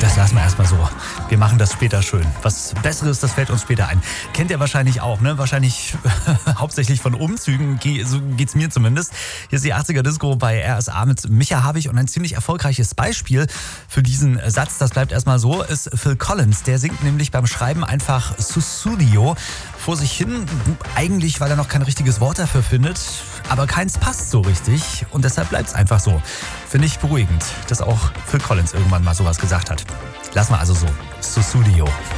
das lassen wir erstmal so. Wir machen das später schön. Was Besseres, das fällt uns später ein. Kennt ihr wahrscheinlich auch, ne? Wahrscheinlich hauptsächlich von Umzügen, so geht's mir zumindest. Hier ist die 80er Disco bei RSA mit Micha Habich und ein ziemlich erfolgreiches Beispiel für diesen Satz, das bleibt erstmal so, ist Phil Collins. Der singt nämlich beim Schreiben einfach Sussudio vor sich hin. Eigentlich, weil er noch kein richtiges Wort dafür findet, aber keins passt so richtig und deshalb bleibt's einfach so. Finde ich beruhigend, dass auch Phil Collins irgendwann mal sowas gesagt hat. Lass mal also so. Sussudio.